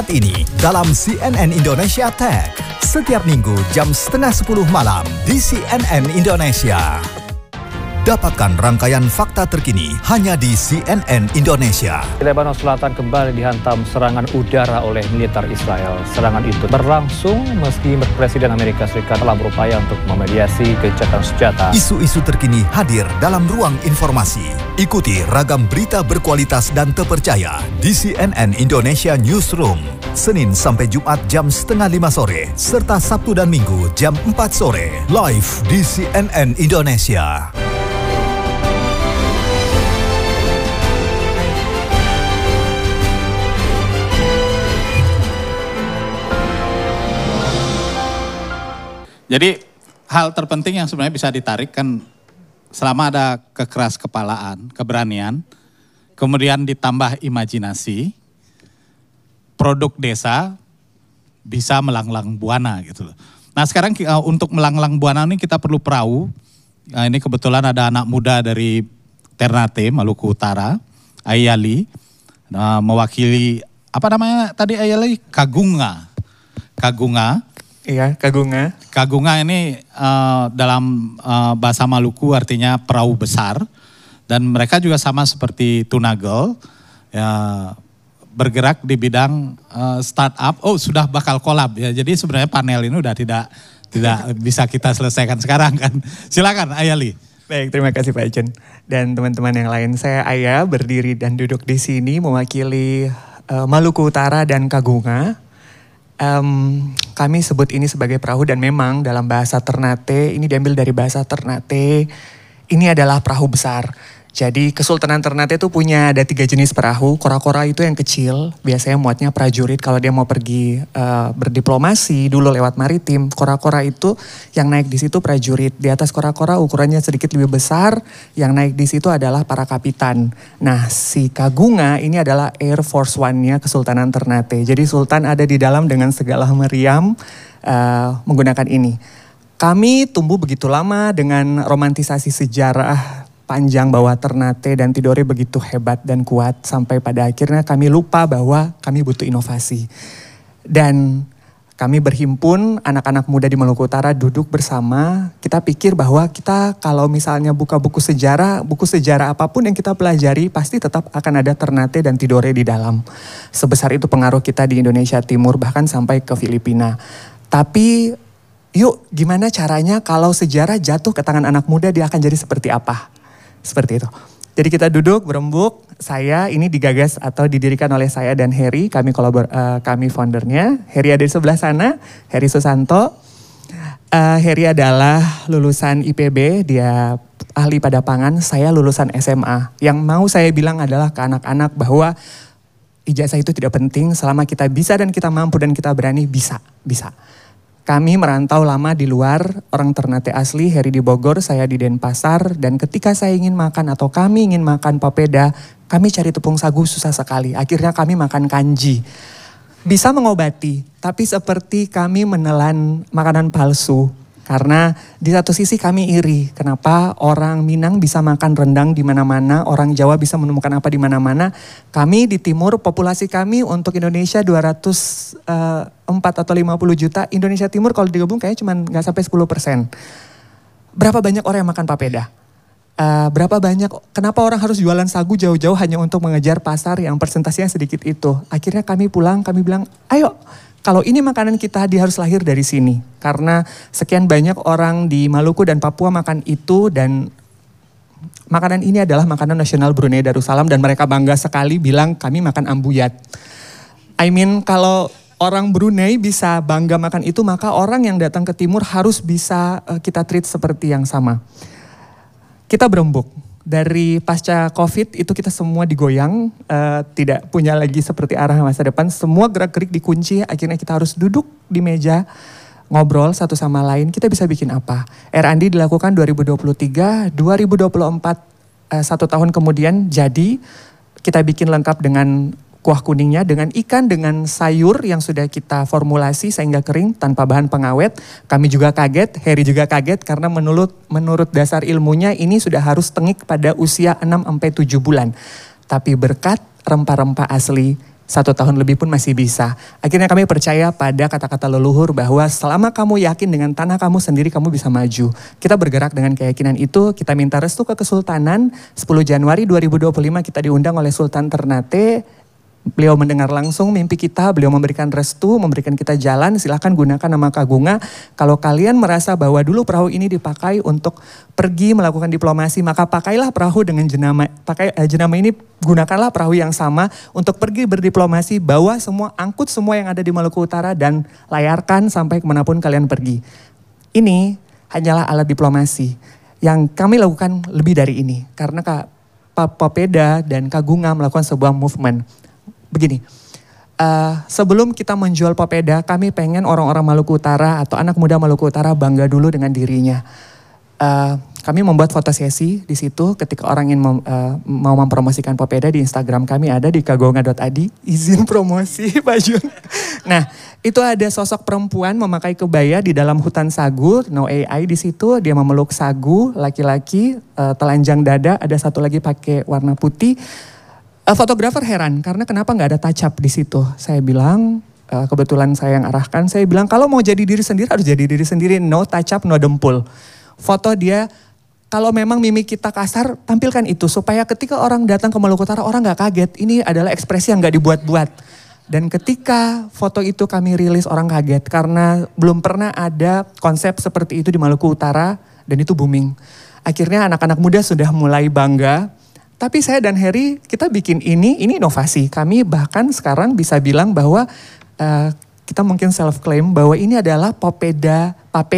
Ini dalam CNN Indonesia Tech setiap minggu jam 9:30 malam di CNN Indonesia. Dapatkan rangkaian fakta terkini hanya di CNN Indonesia. Lebanon Selatan kembali dihantam serangan udara oleh militer Israel. Serangan itu berlangsung meski Presiden Amerika Serikat telah berupaya untuk memediasi gencatan senjata. Isu-isu terkini hadir dalam ruang informasi. Ikuti ragam berita berkualitas dan terpercaya di CNN Indonesia Newsroom. Senin sampai Jumat jam 4:30 sore, serta Sabtu dan Minggu jam 4 sore. Live di CNN Indonesia. Jadi hal terpenting yang sebenarnya bisa ditarik kan selama ada kekeras kepalaan, keberanian, kemudian ditambah imajinasi, produk desa bisa melanglang buana gitu loh. Nah sekarang untuk melanglang buana ini kita perlu perahu. Nah, ini kebetulan ada anak muda dari Ternate, Maluku Utara, Ayali, mewakili apa namanya tadi Ayali? Kagunga. Iya, Kagunga. Kagunga ini dalam bahasa Maluku artinya perahu besar. Dan mereka juga sama seperti Tunagel, ya, bergerak di bidang startup. Oh sudah bakal collab ya, jadi sebenarnya panel ini udah tidak bisa kita selesaikan sekarang kan. Silakan Ayali. Baik, terima kasih Pak Jen. Dan teman-teman yang lain, saya Aya berdiri dan duduk di sini mewakili Maluku Utara dan Kagunga. Kami sebut ini sebagai perahu dan memang dalam bahasa Ternate, ini diambil dari bahasa Ternate, ini adalah perahu besar. Jadi Kesultanan Ternate itu punya ada 3 jenis perahu. Kora-kora itu yang kecil, biasanya muatnya prajurit kalau dia mau pergi berdiplomasi dulu lewat maritim. Kora-kora itu yang naik di situ prajurit. Di atas kora-kora ukurannya sedikit lebih besar, yang naik di situ adalah para kapitan. Nah si Kagunga ini adalah Air Force One-nya Kesultanan Ternate. Jadi Sultan ada di dalam dengan segala meriam menggunakan ini. Kami tumbuh begitu lama dengan romantisasi sejarah panjang bahwa Ternate dan Tidore begitu hebat dan kuat sampai pada akhirnya kami lupa bahwa kami butuh inovasi. Dan kami berhimpun anak-anak muda di Maluku Utara duduk bersama, kita pikir bahwa kita kalau misalnya buka buku sejarah apapun yang kita pelajari pasti tetap akan ada Ternate dan Tidore di dalam. Sebesar itu pengaruh kita di Indonesia Timur bahkan sampai ke Filipina. Tapi yuk gimana caranya kalau sejarah jatuh ke tangan anak muda dia akan jadi seperti apa? Seperti itu. Jadi kita duduk berembuk, saya ini digagas atau didirikan oleh saya dan Heri, kami foundernya. Heri ada di sebelah sana, Heri Susanto. Heri adalah lulusan IPB, dia ahli pada pangan, saya lulusan SMA. Yang mau saya bilang adalah ke anak-anak bahwa ijazah itu tidak penting selama kita bisa dan kita mampu dan kita berani, bisa. Kami merantau lama di luar, orang Ternate asli, Heri di Bogor, saya di Denpasar. Dan ketika saya ingin makan atau kami ingin makan papeda, kami cari tepung sagu susah sekali. Akhirnya kami makan kanji. Bisa mengobati, tapi seperti kami menelan makanan palsu. Karena di satu sisi kami iri, kenapa orang Minang bisa makan rendang di mana-mana, orang Jawa bisa menemukan apa di mana-mana. Kami di timur, populasi kami untuk Indonesia 204 atau 50 juta. Indonesia Timur kalau digabung kayaknya cuma gak sampai 10%. Berapa banyak orang yang makan papeda? Kenapa orang harus jualan sagu jauh-jauh hanya untuk mengejar pasar yang persentasenya sedikit itu? Akhirnya kami pulang, kami bilang, ayo. Kalau ini makanan kita, dia harus lahir dari sini. Karena sekian banyak orang di Maluku dan Papua makan itu dan makanan ini adalah makanan nasional Brunei Darussalam dan mereka bangga sekali bilang kami makan ambuyat. Kalau orang Brunei bisa bangga makan itu, maka orang yang datang ke timur harus bisa kita treat seperti yang sama. Kita berembuk. Dari pasca COVID itu kita semua digoyang, tidak punya lagi seperti arah masa depan. Semua gerak-gerik dikunci, akhirnya kita harus duduk di meja, ngobrol satu sama lain, kita bisa bikin apa. R&D dilakukan 2023, 2024, 1 tahun kemudian jadi kita bikin lengkap dengan kuah kuningnya, dengan ikan, dengan sayur yang sudah kita formulasi sehingga kering tanpa bahan pengawet. Kami juga kaget, Heri juga kaget karena menurut dasar ilmunya ini sudah harus tengik pada usia 6-7 bulan. Tapi berkat rempah-rempah asli, 1 tahun lebih pun masih bisa. Akhirnya kami percaya pada kata-kata leluhur bahwa selama kamu yakin dengan tanah kamu sendiri kamu bisa maju. Kita bergerak dengan keyakinan itu, kita minta restu ke Kesultanan. 10 Januari 2025 kita diundang oleh Sultan Ternate. Beliau mendengar langsung mimpi kita, beliau memberikan restu, memberikan kita jalan, silahkan gunakan nama Kagunga. Kalau kalian merasa bahwa dulu perahu ini dipakai untuk pergi melakukan diplomasi, maka pakailah perahu dengan jenama, jenama ini, gunakanlah perahu yang sama untuk pergi berdiplomasi, bawa semua, angkut semua yang ada di Maluku Utara dan layarkan sampai kemanapun kalian pergi. Ini hanyalah alat diplomasi yang kami lakukan lebih dari ini, karena Papeda dan Kagunga melakukan sebuah movement. Begini, sebelum kita menjual Papeda, kami pengen orang-orang Maluku Utara atau anak muda Maluku Utara bangga dulu dengan dirinya. Kami membuat foto sesi di situ ketika orang ingin mau mempromosikan Papeda di Instagram kami ada di kagonga.id. Izin promosi Pak Jun. Nah, itu ada sosok perempuan memakai kebaya di dalam hutan sagu, no AI di situ. Dia memeluk sagu, laki-laki, telanjang dada, ada satu lagi pakai warna putih. Fotografer heran karena kenapa nggak ada touch up di situ. Saya bilang, kebetulan saya yang arahkan, saya bilang kalau mau jadi diri sendiri harus jadi diri sendiri, no touch up, no dempul. Foto dia, kalau memang mimik kita kasar, tampilkan itu supaya ketika orang datang ke Maluku Utara orang nggak kaget. Ini adalah ekspresi yang nggak dibuat-buat. Dan ketika foto itu kami rilis orang kaget karena belum pernah ada konsep seperti itu di Maluku Utara dan itu booming. Akhirnya anak-anak muda sudah mulai bangga. Tapi saya dan Heri kita bikin ini inovasi. Kami bahkan sekarang bisa bilang bahwa kita mungkin self-claim bahwa ini adalah papeda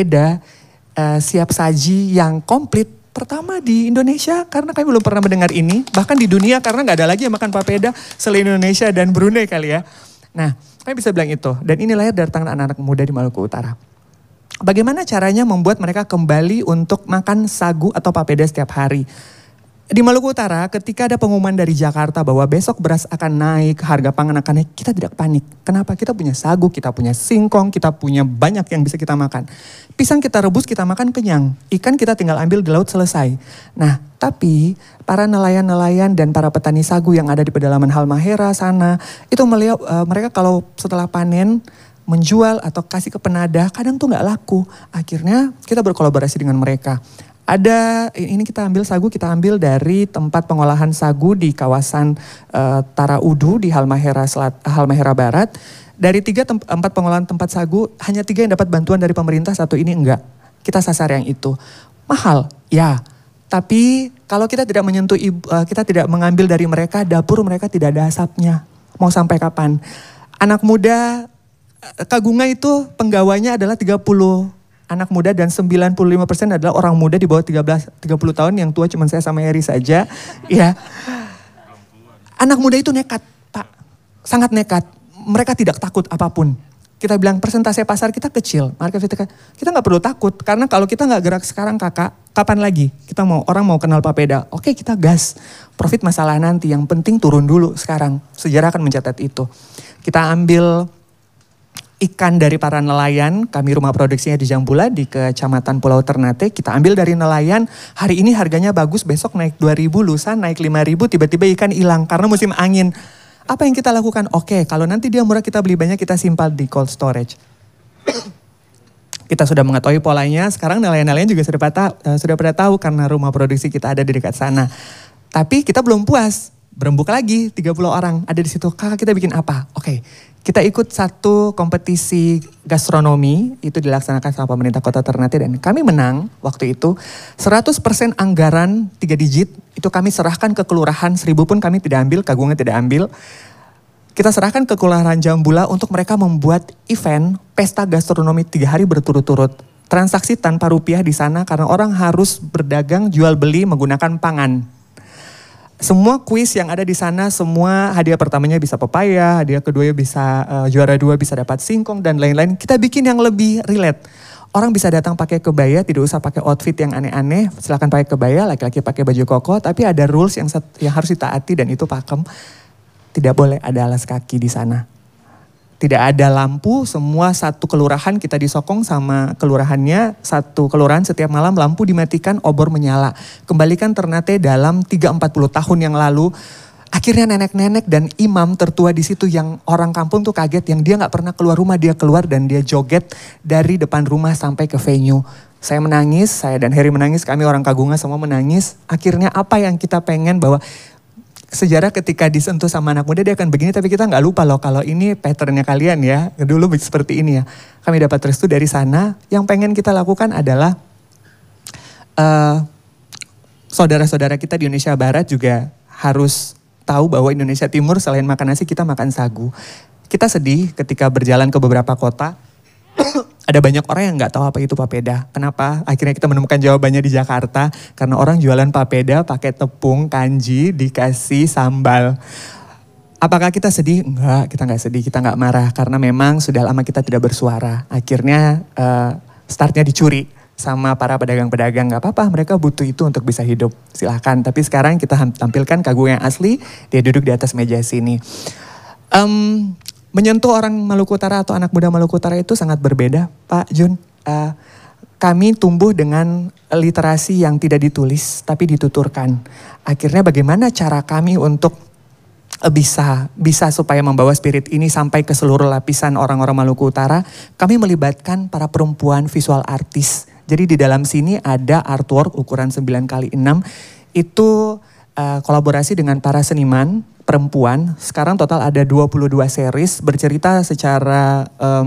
siap saji yang komplit pertama di Indonesia. Karena kami belum pernah mendengar ini. Bahkan di dunia karena gak ada lagi yang makan papeda selain Indonesia dan Brunei kali ya. Nah kami bisa bilang itu. Dan ini lahir dari tangan anak-anak muda di Maluku Utara. Bagaimana caranya membuat mereka kembali untuk makan sagu atau papeda setiap hari? Di Maluku Utara ketika ada pengumuman dari Jakarta bahwa besok beras akan naik, harga pangan akan naik, kita tidak panik. Kenapa? Kita punya sagu, kita punya singkong, kita punya banyak yang bisa kita makan. Pisang kita rebus, kita makan kenyang. Ikan kita tinggal ambil di laut selesai. Nah, tapi para nelayan-nelayan dan para petani sagu yang ada di pedalaman Halmahera sana, itu melihat mereka kalau setelah panen menjual atau kasih ke penadah, kadang tuh nggak laku. Akhirnya kita berkolaborasi dengan mereka. Ini kita ambil sagu, kita ambil dari tempat pengolahan sagu di kawasan Taraudu di Halmahera Barat. Dari 4 pengolahan tempat sagu, hanya 3 yang dapat bantuan dari pemerintah, 1 ini enggak. Kita sasar yang itu. Mahal, ya. Tapi kalau kita tidak menyentuh, kita tidak mengambil dari mereka, dapur mereka tidak ada asapnya. Mau sampai kapan? Anak muda, Kagunga itu penggawanya adalah 30 anak muda dan 95% adalah orang muda di bawah 30 tahun, yang tua cuma saya sama Heri saja. Ya. Anak muda itu nekat, Pak. Sangat nekat. Mereka tidak takut apapun. Kita bilang persentase pasar kita kecil. Kita nggak perlu takut karena kalau kita nggak gerak sekarang kakak, kapan lagi? Orang mau kenal Papeda. Oke, kita gas. Profit masalah nanti. Yang penting turun dulu sekarang. Sejarah akan mencatat itu. Kita ambil ikan dari para nelayan, kami rumah produksinya di Jambula di Kecamatan Pulau Ternate. Kita ambil dari nelayan, hari ini harganya bagus, besok naik 2.000, lusa naik 5.000, tiba-tiba ikan hilang karena musim angin. Apa yang kita lakukan? Oke, kalau nanti dia murah kita beli banyak, kita simpan di cold storage. Kita sudah mengetahui polanya, sekarang nelayan-nelayan juga sudah pada tahu karena rumah produksi kita ada di dekat sana. Tapi kita belum puas, berembuk lagi 30 orang ada di situ. Kakak kita bikin apa? Oke. Kita ikut satu kompetisi gastronomi, itu dilaksanakan sama pemerintah Kota Ternate dan kami menang waktu itu. 100% anggaran 3 digit, itu kami serahkan ke kelurahan, 1.000 pun kami tidak ambil, Kagunga tidak ambil. Kita serahkan ke kelurahan Jambula untuk mereka membuat event pesta gastronomi 3 hari berturut-turut. Transaksi tanpa rupiah di sana karena orang harus berdagang, jual beli menggunakan pangan. Semua kuis yang ada di sana, semua hadiah pertamanya bisa pepaya, hadiah keduanya bisa juara 2 bisa dapat singkong dan lain-lain. Kita bikin yang lebih relate. Orang bisa datang pakai kebaya, tidak usah pakai outfit yang aneh-aneh. Silakan pakai kebaya, laki-laki pakai baju koko. Tapi ada rules yang harus ditaati dan itu pakem. Tidak boleh ada alas kaki di sana. Tidak ada lampu, semua satu kelurahan kita disokong sama kelurahannya. Satu kelurahan setiap malam lampu dimatikan, obor menyala. Kembalikan Ternate dalam 30-40 tahun yang lalu. Akhirnya nenek-nenek dan imam tertua di situ yang orang kampung tuh kaget, yang dia nggak pernah keluar rumah, dia keluar dan dia joget dari depan rumah sampai ke venue. Saya menangis, saya dan Heri menangis, kami orang Kagunga semua menangis. Akhirnya apa yang kita pengen bahwa sejarah ketika disentuh sama anak muda dia akan begini, tapi kita nggak lupa loh kalau ini patternnya kalian ya, dulu seperti ini ya. Kami dapat restu dari sana, yang pengen kita lakukan adalah saudara-saudara kita di Indonesia Barat juga harus tahu bahwa Indonesia Timur selain makan nasi kita makan sagu. Kita sedih ketika berjalan ke beberapa kota. Ada banyak orang yang nggak tahu apa itu papeda. Kenapa? Akhirnya kita menemukan jawabannya di Jakarta. Karena orang jualan papeda pakai tepung kanji dikasih sambal. Apakah kita sedih? Enggak, kita nggak sedih, kita nggak marah. Karena memang sudah lama kita tidak bersuara. Akhirnya startnya dicuri sama para pedagang-pedagang. Gak apa-apa, mereka butuh itu untuk bisa hidup. Silahkan, tapi sekarang kita tampilkan Kagunga yang asli, dia duduk di atas meja sini. Menyentuh orang Maluku Utara atau anak muda Maluku Utara itu sangat berbeda, Pak Jun. Kami tumbuh dengan literasi yang tidak ditulis, tapi dituturkan. Akhirnya bagaimana cara kami untuk bisa supaya membawa spirit ini sampai ke seluruh lapisan orang-orang Maluku Utara, kami melibatkan para perempuan visual artis. Jadi di dalam sini ada artwork ukuran 9x6, itu kolaborasi dengan para seniman perempuan. Sekarang total ada 22 series bercerita secara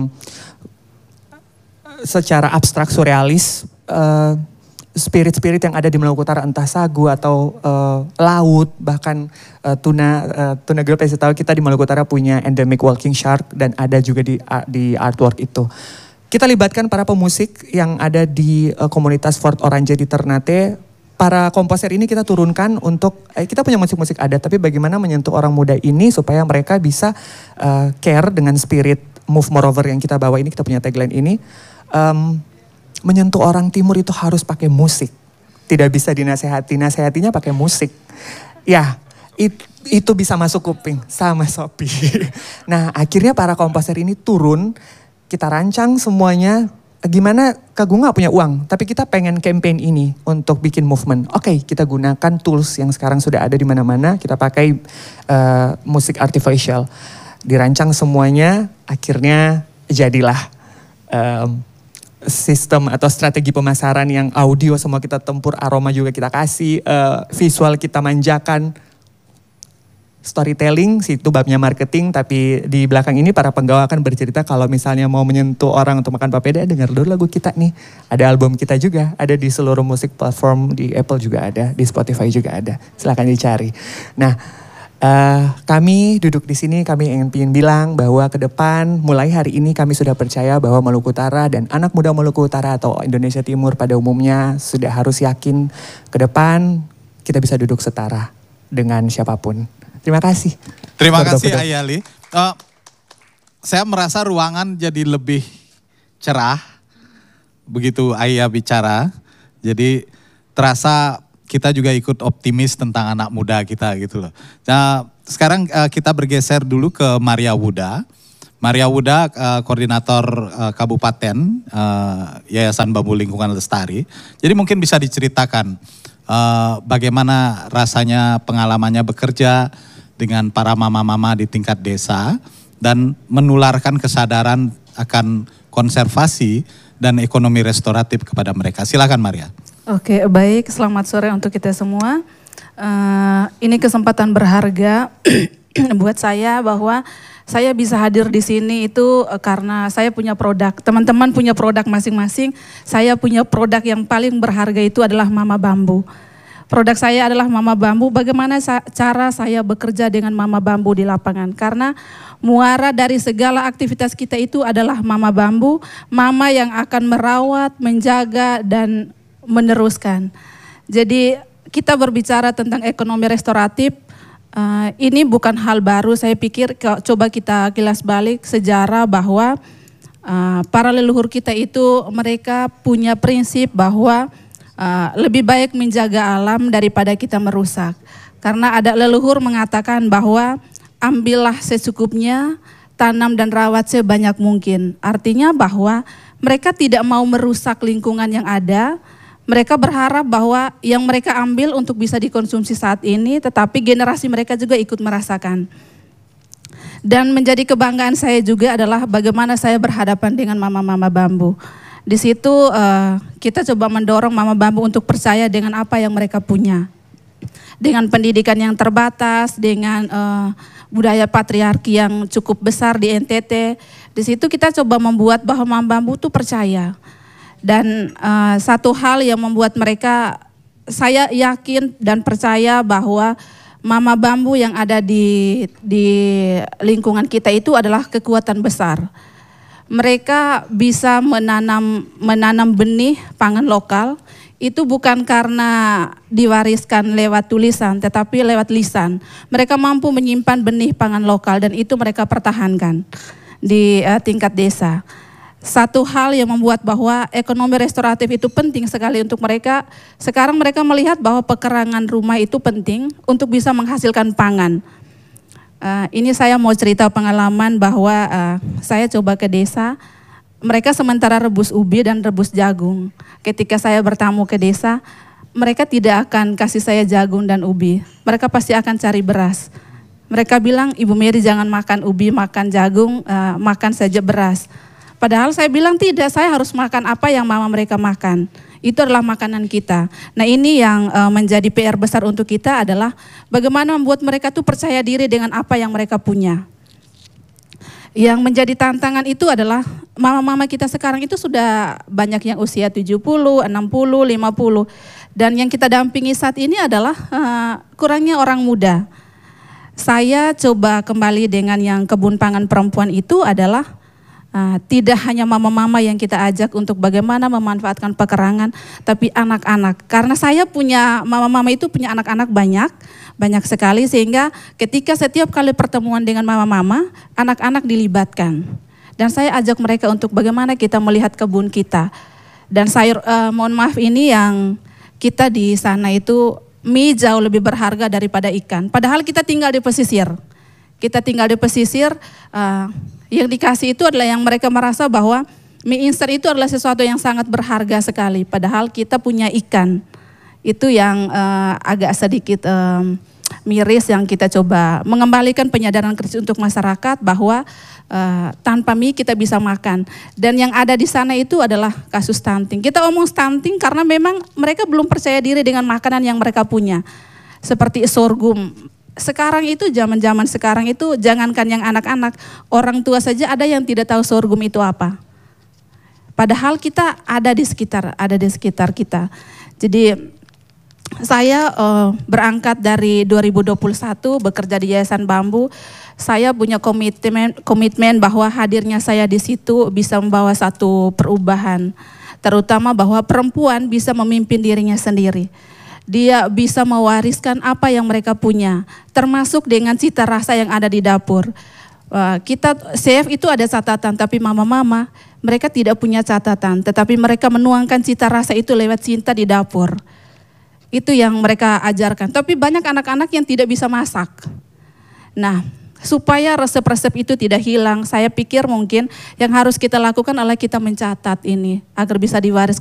abstrak surrealis, spirit-spirit yang ada di Maluku Utara, entah sagu atau laut, bahkan tuna girl. Saya tahu kita di Maluku Utara punya endemic walking shark dan ada juga di artwork itu. Kita libatkan para pemusik yang ada di komunitas Fort Orange di Ternate. Para komposer ini kita turunkan untuk, kita punya musik-musik adat, tapi bagaimana menyentuh orang muda ini supaya mereka bisa care dengan spirit Move Moreover yang kita bawa ini, kita punya tagline ini. Menyentuh orang timur itu harus pakai musik. Tidak bisa dinasehatinya pakai musik. Ya, itu bisa masuk kuping sama Sopi. Nah, akhirnya para komposer ini turun, kita rancang semuanya. Gimana Kagunga punya uang, tapi kita pengen campaign ini untuk bikin movement. Oke, kita gunakan tools yang sekarang sudah ada di mana-mana. Kita pakai musik artificial, dirancang semuanya. Akhirnya jadilah sistem atau strategi pemasaran yang audio semua kita tempur, aroma juga kita kasih, visual kita manjakan. Storytelling, situ babnya marketing, tapi di belakang ini para penggawa akan bercerita kalau misalnya mau menyentuh orang untuk makan papeda, dengar dulu lagu kita nih. Ada album kita juga, ada di seluruh musik platform, di Apple juga ada, di Spotify juga ada. Silakan dicari. Nah, kami duduk di sini, kami ingin bilang bahwa ke depan, mulai hari ini kami sudah percaya bahwa Maluku Utara dan anak muda Maluku Utara atau Indonesia Timur pada umumnya sudah harus yakin ke depan kita bisa duduk setara dengan siapapun. Terima kasih. Terima kasih Ayali. Saya merasa ruangan jadi lebih cerah begitu Ayah bicara. Jadi terasa kita juga ikut optimis tentang anak muda kita gitu loh. Nah, sekarang kita bergeser dulu ke Maria Wuda. Maria Wuda, koordinator Kabupaten Yayasan Bambu Lingkungan Lestari. Jadi mungkin bisa diceritakan bagaimana rasanya pengalamannya bekerja dengan para mama-mama di tingkat desa dan menularkan kesadaran akan konservasi dan ekonomi restoratif kepada mereka. Silakan Maria. Oke, baik. Selamat sore untuk kita semua. Ini kesempatan berharga buat saya bahwa saya bisa hadir di sini itu karena saya punya produk. Teman-teman punya produk masing-masing. Saya punya produk yang paling berharga itu adalah Mama Bambu. Produk saya adalah Mama Bambu. Bagaimana cara saya bekerja dengan Mama Bambu di lapangan? Karena muara dari segala aktivitas kita itu adalah Mama Bambu. Mama yang akan merawat, menjaga, dan meneruskan. Jadi kita berbicara tentang ekonomi restoratif. Ini bukan hal baru. Saya pikir coba kita kilas balik sejarah bahwa para leluhur kita itu mereka punya prinsip bahwa lebih baik menjaga alam daripada kita merusak. Karena ada leluhur mengatakan bahwa ambillah secukupnya, tanam dan rawat sebanyak mungkin. Artinya bahwa mereka tidak mau merusak lingkungan yang ada, Mereka berharap bahwa yang mereka ambil untuk bisa dikonsumsi saat ini, tetapi generasi mereka juga ikut merasakan. Dan menjadi kebanggaan saya juga adalah bagaimana saya berhadapan dengan mama-mama bambu. Di situ kita coba mendorong mama bambu untuk percaya dengan apa yang mereka punya. Dengan pendidikan yang terbatas, dengan budaya patriarki yang cukup besar di NTT. Di situ kita coba membuat bahwa mama bambu itu percaya. Dan satu hal yang membuat mereka, saya yakin dan percaya bahwa mama bambu yang ada di lingkungan kita itu adalah kekuatan besar. Mereka bisa menanam benih pangan lokal, itu bukan karena diwariskan lewat tulisan, tetapi lewat lisan. Mereka mampu menyimpan benih pangan lokal dan itu mereka pertahankan di tingkat desa. Satu hal yang membuat bahwa ekonomi restoratif itu penting sekali untuk mereka. Sekarang mereka melihat bahwa pekerangan rumah itu penting untuk bisa menghasilkan pangan. Ini saya mau cerita pengalaman bahwa saya coba ke desa. Mereka sementara rebus ubi dan rebus jagung. Ketika saya bertamu ke desa, mereka tidak akan kasih saya jagung dan ubi. Mereka pasti akan cari beras. Mereka bilang, Ibu Mary jangan makan ubi, makan jagung, makan saja beras. Padahal saya bilang tidak, saya harus makan apa yang mama mereka makan. Itu adalah makanan kita. Nah ini yang menjadi PR besar untuk kita adalah bagaimana membuat mereka tuh percaya diri dengan apa yang mereka punya. Yang menjadi tantangan itu adalah mama-mama kita sekarang itu sudah banyak yang usia 70, 60, 50. Dan yang kita dampingi saat ini adalah kurangnya orang muda. Saya coba kembali dengan yang kebun pangan perempuan itu adalah tidak hanya mama-mama yang kita ajak untuk bagaimana memanfaatkan pekerangan, tapi anak-anak. Karena saya punya, mama-mama itu punya anak-anak banyak sekali, sehingga ketika setiap kali pertemuan dengan mama-mama, anak-anak dilibatkan. Dan saya ajak mereka untuk bagaimana kita melihat kebun kita. Dan sayur, mohon maaf ini yang kita di sana itu, mie jauh lebih berharga daripada ikan. Padahal kita tinggal di pesisir. Yang dikasih itu adalah yang mereka merasa bahwa mie instan itu adalah sesuatu yang sangat berharga sekali. Padahal kita punya ikan. Itu yang agak sedikit miris yang kita coba mengembalikan penyadaran kritis untuk masyarakat bahwa tanpa mie kita bisa makan. Dan yang ada di sana itu adalah kasus stunting. Kita omong stunting karena memang mereka belum percaya diri dengan makanan yang mereka punya. Seperti sorghum. Sekarang itu zaman-zaman sekarang itu jangankan yang anak-anak, orang tua saja ada yang tidak tahu sorghum itu apa. Padahal kita ada di sekitar kita. Jadi saya berangkat dari 2021 bekerja di Yayasan Bambu. Saya punya komitmen bahwa hadirnya saya di situ bisa membawa satu perubahan, terutama bahwa perempuan bisa memimpin dirinya sendiri. Dia bisa mewariskan apa yang mereka punya, termasuk dengan cita rasa yang ada di dapur. Kita CF itu ada catatan, tapi mama-mama mereka tidak punya catatan, tetapi mereka menuangkan cita rasa itu lewat cinta di dapur. Itu yang mereka ajarkan. Tapi banyak anak-anak yang tidak bisa masak. Nah, supaya resep-resep itu tidak hilang, saya pikir mungkin yang harus kita lakukan adalah kita mencatat ini agar bisa diwariskan.